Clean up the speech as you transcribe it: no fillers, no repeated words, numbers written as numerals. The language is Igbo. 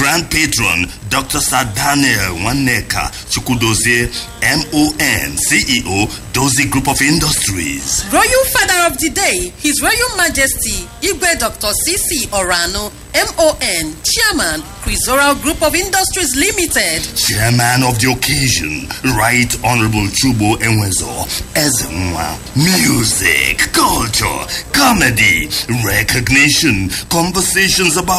Grand Patron Dr. Sir Daniel Nwaneka Chukwudozie, MON, CEO, Dozie Group of Industries. Royal Father of the Day, His Royal Majesty Igwe Dr. C.C. Orano, MON, Chairman, Crisoral Group of Industries Limited. Chairman of the occasion, Right Honorable Chubo Enwezo, Ezenwa. Music, culture, comedy, recognition, conversations about